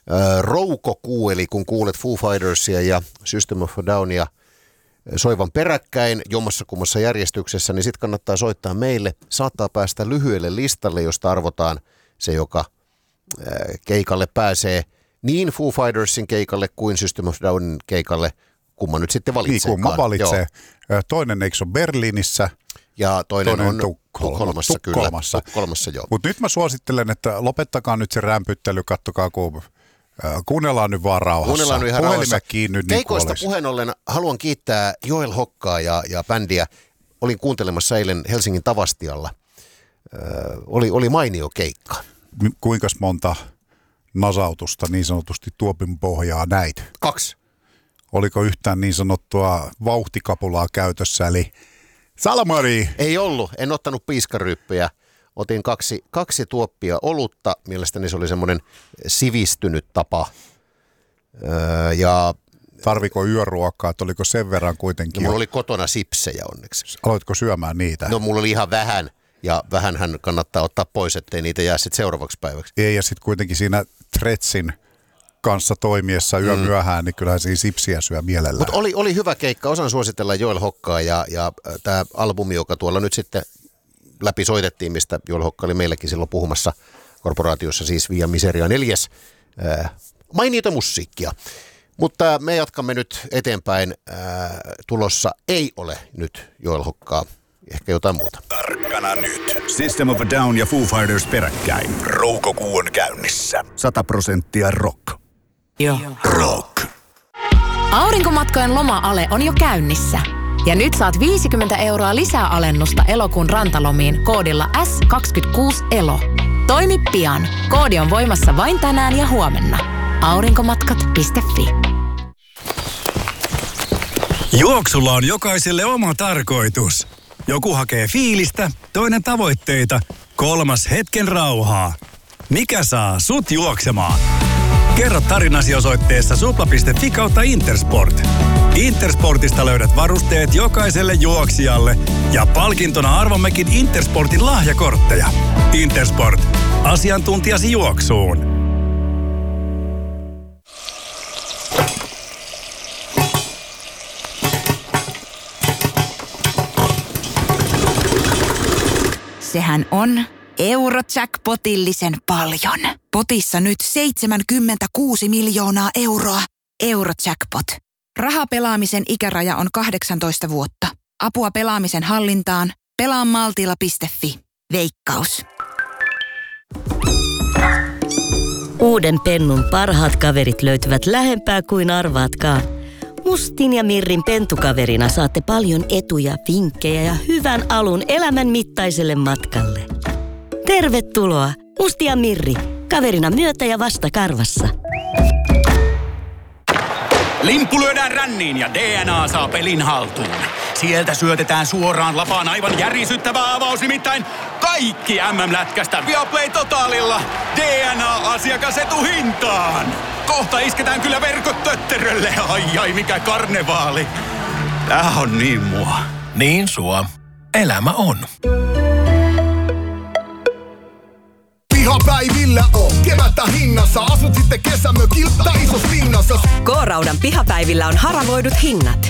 roukokuu, eli kun kuulet Foo Fightersia ja System of a Downia soivan peräkkäin jommassa kummassa järjestyksessä, niin sitten kannattaa soittaa meille. Saattaa päästä lyhyelle listalle, josta arvotaan se, joka keikalle pääsee niin Foo Fightersin keikalle kuin System of a Downin keikalle, kumman nyt sitten valitseekaan. Niin, kumman valitsee. Joo. Toinen eikö ole Berliinissä? Ja toinen on Tukholmassa, kyllä. Tukholmassa, joo. Mutta nyt mä suosittelen, että lopettakaa nyt se rämpyttely, kattokaa kun kuunnellaan nyt vaan rauhassa. Kuunnellaan nyt ihan rauhassa. Kiinni, niin keikoista puheen ollen haluan kiittää Joel Hokkaa ja bändiä. Olin kuuntelemassa eilen Helsingin Tavastialla. Oli mainio keikka. Kuinka monta nasautusta niin sanotusti tuopin pohjaa näit? 2. Oliko yhtään niin sanottua vauhtikapulaa käytössä, eli Salmari? Ei ollut, en ottanut piiskaryyppyjä. Otin kaksi tuoppia olutta. Mielestäni se oli semmoinen sivistynyt tapa. Tarviko yöruokaa, että oliko sen verran kuitenkin? No, mulla oli kotona sipsejä onneksi. Aloitko syömään niitä? No mulla oli ihan vähän, ja vähänhän kannattaa ottaa pois, ettei niitä jää sitten seuraavaksi päiväksi. Ei, ja sitten kuitenkin siinä Tretsin kanssa toimiessa yömyöhään, niin kyllähän siinä sipsiä syö mielellään. Mutta oli hyvä keikka, osaan suositella Joel Hokkaa ja tämä albumi, joka tuolla nyt sitten läpi soitettiin, mistä Joel Hokka oli meillekin silloin puhumassa korporaatiossa, siis Via Miseria 4. Mainiota musiikkia. Mutta me jatkamme nyt eteenpäin. Tulossa ei ole nyt Joel Hokkaa, ehkä jotain muuta. Tarkkana nyt. System of a Down ja Foo Fighters peräkkäin. Roukokuu on käynnissä. 100% rock. Joo. Rock. Aurinkomatkojen loma-ale on jo käynnissä. Ja nyt saat 50 € lisää alennusta elokuun rantalomiin koodilla S26ELO. Toimi pian. Koodi on voimassa vain tänään ja huomenna. Aurinkomatkat.fi. Juoksulla on jokaiselle oma tarkoitus. Joku hakee fiilistä, toinen tavoitteita, kolmas hetken rauhaa. Mikä saa sut juoksemaan? Kerro tarinasi osoitteessa supla.fi/Intersport. Intersportista löydät varusteet jokaiselle juoksijalle ja palkintona arvommekin Intersportin lahjakortteja. Intersport. Asiantuntijasi juoksuun. Sehän on Eurojackpotillisen paljon. Potissa nyt 76 miljoonaa euroa. Eurojackpot. Rahapelaamisen ikäraja on 18 vuotta. Apua pelaamisen hallintaan. Pelaamaltilla.fi. Veikkaus. Uuden pennun parhaat kaverit löytyvät lähempää kuin arvaatkaan. Mustin ja Mirrin pentukaverina saatte paljon etuja, vinkkejä ja hyvän alun elämän mittaiselle matkalle. Tervetuloa, Musti ja Mirri, kaverina myötä ja vastakarvassa. Limppu lyödään ränniin ja DNA saa pelin haltuun. Sieltä syötetään suoraan lapaan aivan järisyttävä avaus, nimittäin kaikki MM-lätkästä Viaplay Totalilla DNA-asiakasetuhintaan. Kohta isketään kyllä verkot tötterölle. Ai mikä karnevaali. Tää on niin mua. Niin sua. Elämä on. Pihapäivillä on kevättä hinnassa. Asut sitten kesämökillä tai isos linnassa. K-Raudan pihapäivillä on haravoidut hinnat.